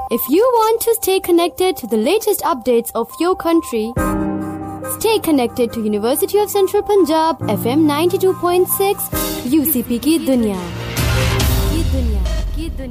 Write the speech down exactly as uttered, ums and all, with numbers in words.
If you want to stay connected to the latest updates of your country, stay connected to University of Central Punjab F M ninety-two point six U C P की दुनिया।